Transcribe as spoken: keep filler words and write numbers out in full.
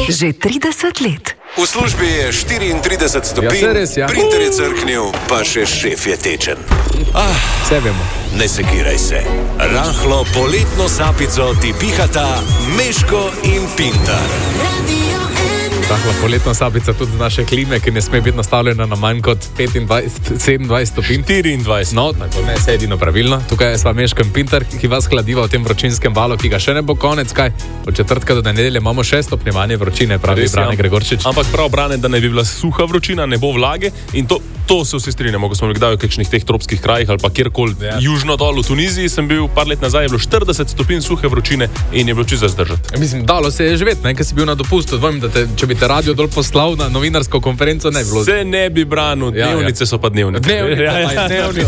Že trideset let. V službi je štiriintrideset stopinj, Ja, saj res, ja. printer je crknil, pa še šef je tečen. Ah, Vse vemo. ne sekiraj se. Rahlo poletno sapico ti pihata Meško in Pintar. Tahla poletna sapica tudi z naše klime, ki ne sme biti nastavljena na manj kot petindvajset, sedemindvajset stopinj. štiriindvajset. No, tako ne, se edino pravilno. Tukaj je sva Meško in Pintar, ki vas hladiva v tem vročinskem valu, ki ga še ne bo konec, kaj? Od četrtka do nedelje imamo še stopnjevanje vročine, pravi Res, Brane ja. Gregorčič. Ampak prav Brane, da ne bi bila suha vročina, ne bo vlage in to, to se vsi strinjamo, ko smo bili kdaj v kakšnih teh tropskih krajih ali pa kjerkoli Ja. južno dol v Tuniziji, sem bil par let nazaj, je bilo štirideset stopinj suhe vročine in je bilo čisto zdržati. Mislim, dalo se je živeti, ne, ker si bil na dopustu. Dvomim, da te, če bi te radio dol poslal na novinarsko konferenco, ne bi bilo. Se ne bi branil, Ja, ja. dnevnice so pa dnevnice. Dnevnice, Ja, ja. pa je dnevnice.